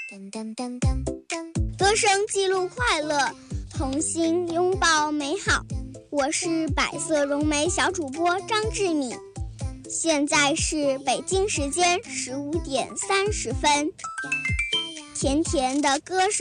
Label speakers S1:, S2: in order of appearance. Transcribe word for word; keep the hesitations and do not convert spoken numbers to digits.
S1: 歌声记录快乐，同心拥抱美好。我是百色融媒小主播张志敏，现在是北京时间十五点三十分。甜甜的歌声